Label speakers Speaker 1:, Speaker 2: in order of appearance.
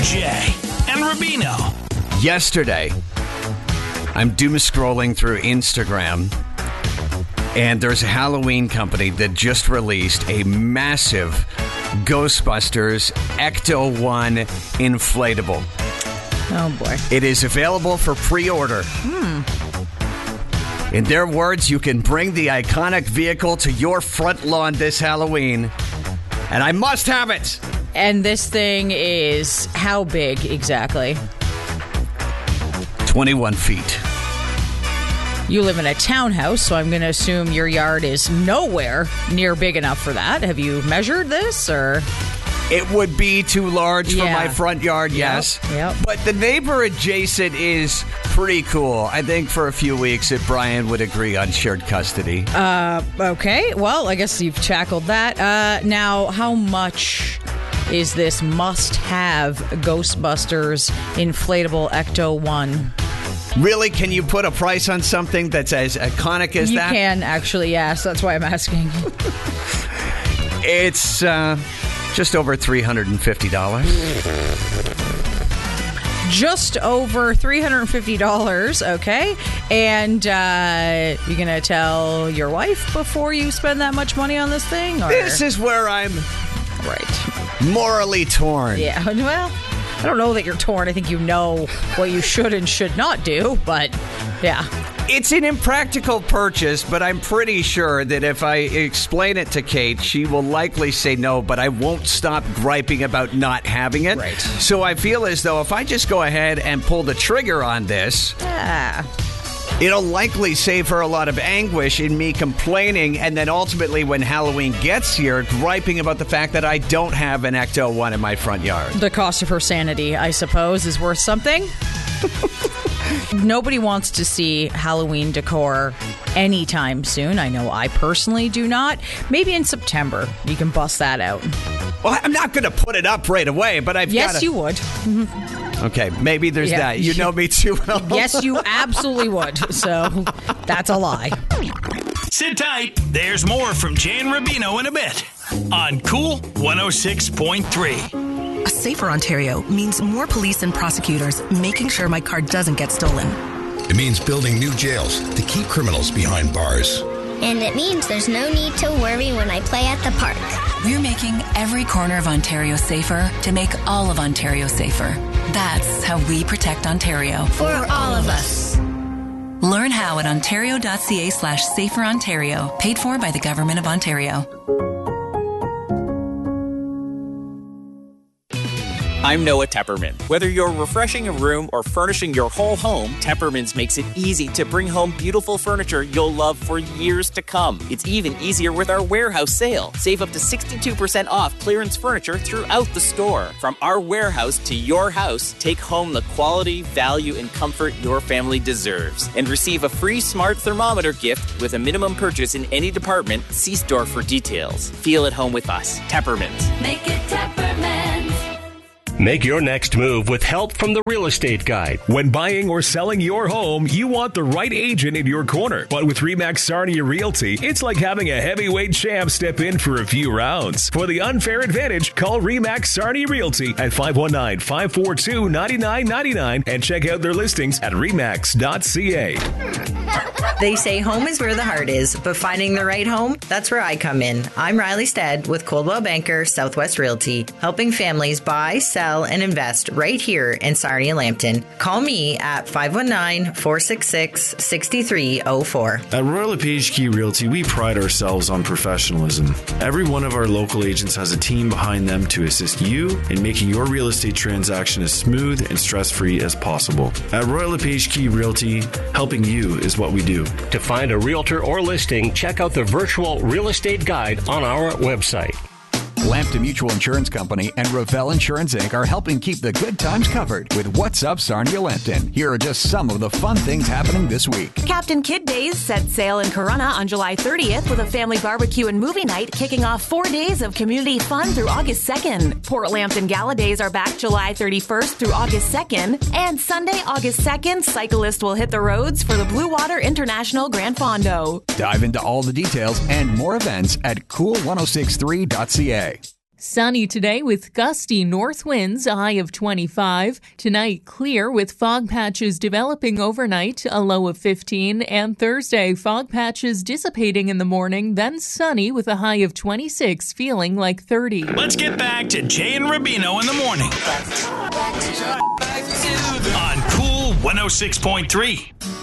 Speaker 1: Jay and Rubino.
Speaker 2: Yesterday, I'm doom scrolling through Instagram, and there's a Halloween company that just released a massive Ghostbusters Ecto-1 inflatable.
Speaker 3: Oh, boy.
Speaker 2: It is available for pre-order. In their words, you can bring the iconic vehicle to your front lawn this Halloween, and I must have it.
Speaker 3: And this thing is how big exactly?
Speaker 2: 21 feet.
Speaker 3: You live in a townhouse, so I'm going to assume your yard is nowhere near big enough for that. Have you measured this, or?
Speaker 2: It would be too large for
Speaker 3: Yeah.
Speaker 2: my front yard, yes.
Speaker 3: Yep.
Speaker 2: But the neighbor adjacent is pretty cool. I think for a few weeks that Brian would agree on shared custody.
Speaker 3: Okay, well, I guess you've tackled that. Now, how much is this must-have Ghostbusters inflatable Ecto-1?
Speaker 2: Really? Can you put a price on something that's as iconic as
Speaker 3: You
Speaker 2: that?
Speaker 3: can, actually, yes. That's why I'm asking.
Speaker 2: It's just over $350.
Speaker 3: Just over $350, okay? And you going to tell your wife before you spend that much money on this thing? Or?
Speaker 2: This is where I'm
Speaker 3: Right.
Speaker 2: morally torn.
Speaker 3: Yeah, well, I don't know that you're torn. I think you know what you should and should not do, but yeah.
Speaker 2: It's an impractical purchase, but I'm pretty sure that if I explain it to Kate, she will likely say no, but I won't stop griping about not having it.
Speaker 3: Right.
Speaker 2: So I feel as though if I just go ahead and pull the trigger on this, it'll likely save her a lot of anguish in me complaining, and then ultimately when Halloween gets here, griping about the fact that I don't have an Ecto-1 in my front yard.
Speaker 3: The cost of her sanity, I suppose, is worth something. Nobody wants to see Halloween decor anytime soon. I know I personally do not. Maybe in September, you can bust that out.
Speaker 2: Well, I'm not going to put it up right away, but I've got
Speaker 3: Yes,
Speaker 2: to...
Speaker 3: you would.
Speaker 2: Okay, maybe there's
Speaker 3: Yeah.
Speaker 2: that. You know me too well.
Speaker 3: Yes, you absolutely would. So that's a lie.
Speaker 1: Sit tight. There's more from Jay and Rubino in a bit on Cool 106.3.
Speaker 4: A safer Ontario means more police and prosecutors making sure my car doesn't get stolen.
Speaker 5: It means building new jails to keep criminals behind bars.
Speaker 6: And it means there's no need to worry when I play at the park.
Speaker 4: We're making every corner of Ontario safer to make all of Ontario safer. That's how we protect Ontario.
Speaker 6: For all of us.
Speaker 4: Learn how at ontario.ca/saferontario. Paid for by the Government of Ontario.
Speaker 7: I'm Noah Tepperman. Whether you're refreshing a room or furnishing your whole home, Tepperman's makes it easy to bring home beautiful furniture you'll love for years to come. It's even easier with our warehouse sale. Save up to 62% off clearance furniture throughout the store. From our warehouse to your house, take home the quality, value, and comfort your family deserves. And receive a free smart thermometer gift with a minimum purchase in any department. See store for details. Feel at home with us. Tepperman's.
Speaker 8: Make it Tepperman's.
Speaker 9: Make your next move with help from the Real Estate Guide.
Speaker 10: When buying or selling your home, you want the right agent in your corner. But with RE/MAX Sarnia Realty, it's like having a heavyweight champ step in for a few rounds. For the unfair advantage, call RE/MAX Sarnia Realty at 519-542-9999 and check out their listings at remax.ca.
Speaker 11: They say home is where the heart is, but finding the right home, that's where I come in. I'm Riley Stead with Coldwell Banker Southwest Realty, helping families buy, sell, and invest right here in Sarnia Lambton. Call me at 519-466-6304.
Speaker 12: At Royal LePage Key Realty, we pride ourselves on professionalism. Every one of our local agents has a team behind them to assist you in making your real estate transaction as smooth and stress-free as possible. At Royal LePage Key Realty, helping you is what we do.
Speaker 9: To find a realtor or listing, check out the virtual real estate guide on our website.
Speaker 13: Lambton Mutual Insurance Company and Ravel Insurance Inc. are helping keep the good times covered with What's Up Sarnia Lambton. Here are just some of the fun things happening this week.
Speaker 14: Captain Kidd Days set sail in Corunna on July 30th with a family barbecue and movie night kicking off 4 days of community fun through August 2nd. Port Lambton Gala Days are back July 31st through August 2nd. And Sunday, August 2nd, cyclists will hit the roads for the Blue Water International Grand Fondo.
Speaker 13: Dive into all the details and more events at cool1063.ca.
Speaker 8: Sunny today with gusty north winds, a high of 25. Tonight, clear with fog patches developing overnight, a low of 15. And Thursday, fog patches dissipating in the morning, then sunny with a high of 26, feeling like 30.
Speaker 1: Let's get back to Jay and Rubino in the morning. On Cool 106.3.